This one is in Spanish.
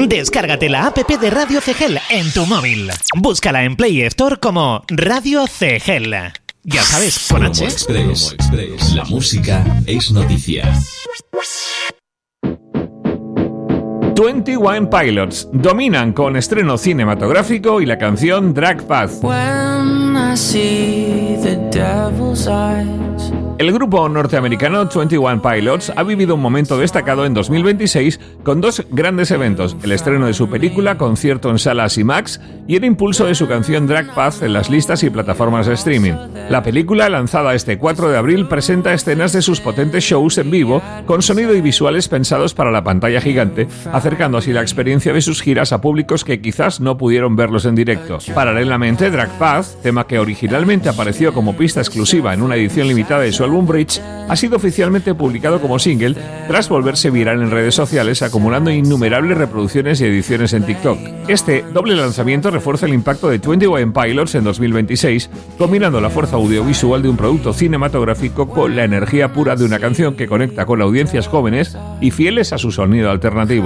Descárgate la app de Radio CGEL en tu móvil. Búscala en Play Store como Radio CGEL. Ya sabes, con H. Express. La música es noticia. 21 Pilots dominan con estreno cinematográfico y la canción Drag Path. El grupo norteamericano 21 Pilots ha vivido un momento destacado en 2026 con dos grandes eventos: el estreno de su película, concierto en salas IMAX, y el impulso de su canción Drag Path en las listas y plataformas de streaming. La película, lanzada este 4 de abril, presenta escenas de sus potentes shows en vivo con sonido y visuales pensados para la pantalla gigante, acercando así la experiencia de sus giras a públicos que quizás no pudieron verlos en directo. Paralelamente, Drag Path, tema que originalmente apareció como pista exclusiva en una edición limitada de su álbum Bridge, ha sido oficialmente publicado como single tras volverse viral en redes sociales, acumulando innumerables reproducciones y ediciones en TikTok. Este doble lanzamiento refuerza el impacto de 21 Pilots en 2026, combinando la fuerza audiovisual de un producto cinematográfico con la energía pura de una canción que conecta con audiencias jóvenes y fieles a su sonido alternativo.